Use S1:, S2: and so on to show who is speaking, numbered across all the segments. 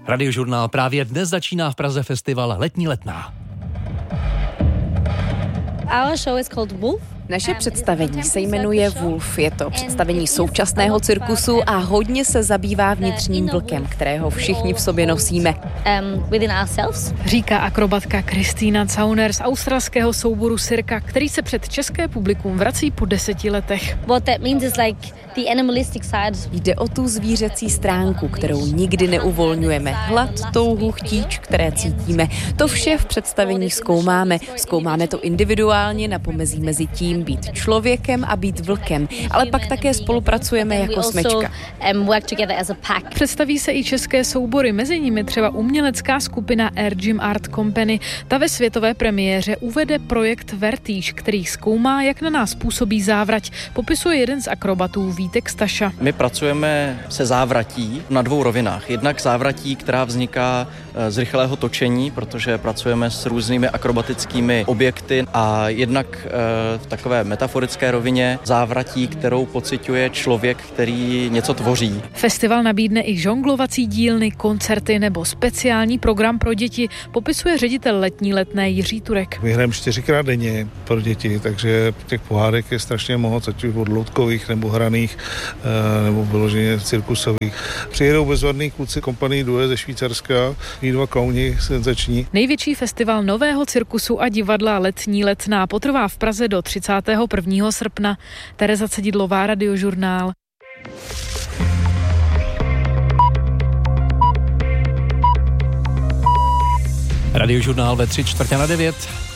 S1: Radiožurnál právě dnes začíná v Praze festival Letní letná.
S2: Our show is called Wolf.
S3: Naše představení se jmenuje Wolf. Je to představení současného cirkusu a hodně se zabývá vnitřním vlkem, kterého všichni v sobě nosíme.
S4: Říká akrobatka Kristýna Zauner z australského souboru Cirka, který se před české publikum vrací po 10 letech.
S3: Jde o tu zvířecí stránku, kterou nikdy neuvolňujeme. Hlad, touhu, chtíč, které cítíme. To vše v představení zkoumáme. Zkoumáme to individuálně na pomezí mezi tím být člověkem a být vlkem, ale pak také spolupracujeme jako smečka.
S4: Představí se i české soubory, mezi nimi třeba umělecká skupina Air Gym Art Company. Ta ve světové premiéře uvede projekt Vertige, který zkoumá, jak na nás působí závrať. Popisuje jeden z akrobatů Vítek Staša.
S5: My pracujeme se závratí na 2 rovinách. Jednak závratí, která vzniká z rychlého točení, protože pracujeme s různými akrobatickými objekty, a jednak v takové metaforické rovině závratí, kterou pociťuje člověk, který něco tvoří.
S4: Festival nabídne i žonglovací dílny, koncerty nebo speciální program pro děti, popisuje ředitel Letní letné Jiří Turek.
S6: Vyhrajeme 4krát denně pro děti, takže těch pohádek je strašně moc, ať už od loutkových nebo hraných, nebo vyloženě cirkusových. Přijedou bezvadný kluci kompanii Due ze Švýcarska, 2 klauni senzační.
S4: Největší festival nového cirkusu a divadla Letní letná potrvá v Praze do 31. srpna. Tereza Cedidlová, Radiožurnál.
S1: Radiožurnál ve 8:45.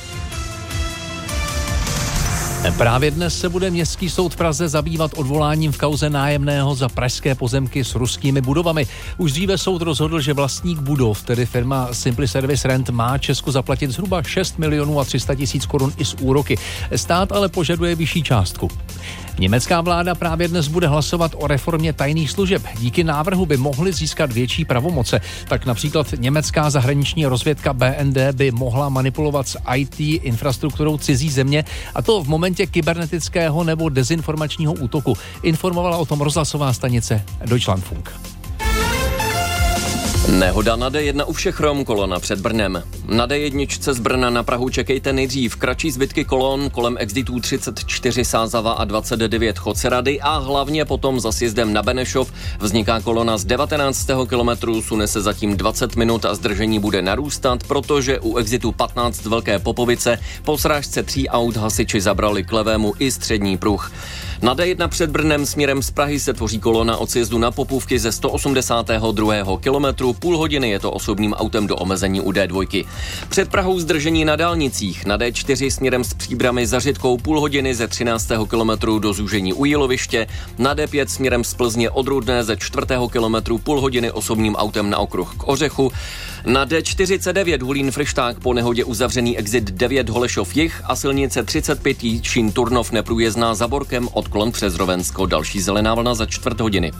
S1: Právě dnes se bude Městský soud v Praze zabývat odvoláním v kauze nájemného za pražské pozemky s ruskými budovami. Už dříve soud rozhodl, že vlastník budov, tedy firma Simply Service Rent, má Česku zaplatit zhruba 6 milionů a 300 tisíc korun i s úroky. Stát ale požaduje vyšší částku. Německá vláda právě dnes bude hlasovat o reformě tajných služeb. Díky návrhu by mohly získat větší pravomoce. Tak například německá zahraniční rozvědka BND by mohla manipulovat s IT infrastrukturou cizí země, a to v momentě kybernetického nebo dezinformačního útoku. Informovala o tom rozhlasová stanice Deutschlandfunk.
S7: Nehoda na D1 u všech kolona před Brnem. Na D1 z Brna na Prahu čekejte nejdřív kratší zbytky kolon kolem exitů 34 Sázava a 29 Chocerady a hlavně potom za sjezdem na Benešov vzniká kolona z 19. kilometru, sune se zatím 20 minut a zdržení bude narůstat, protože u exitu 15 Velké Popovice po srážce 3 aut hasiči zabrali k levému i střední pruh. Na D1 před Brnem směrem z Prahy se tvoří kolona od sjezdu na Popůvky ze 182. kilometru, půl hodiny je to osobním autem do omezení u D2. Před Prahou zdržení na dálnicích, na D4 směrem z Příbrami za Řitkou půl hodiny ze 13. kilometru do zúžení u Jíloviště, na D5 směrem z Plzně od Rudné ze 4. kilometru půl hodiny osobním autem na okruh k Ořechu, na D49 Hulín-Fryšták po nehodě uzavřený exit 9 Holešov jih a silnice 35 Jíčín Turnov neprůjezdná za Borkem odklon přes Rovensko, další zelená vlna za 4 hodiny.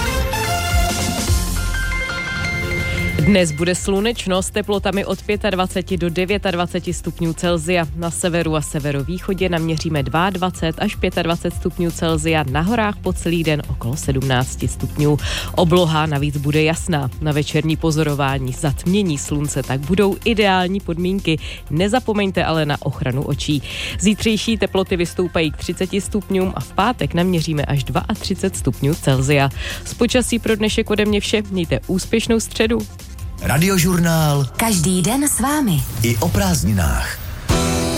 S8: Dnes bude slunečno s teplotami od 25 do 29 stupňů Celsia. Na severu a severovýchodě naměříme 22 až 25 stupňů Celsia, na horách po celý den okolo 17 stupňů. Obloha navíc bude jasná. Na večerní pozorování zatmění slunce tak budou ideální podmínky. Nezapomeňte ale na ochranu očí. Zítřejší teploty vystoupají k 30 stupňům a v pátek naměříme až 32 stupňů Celsia. Z počasí pro dnešek ode mě vše. Mějte úspěšnou středu.
S9: Radiožurnál.
S10: Každý den s vámi.
S9: I o prázdninách.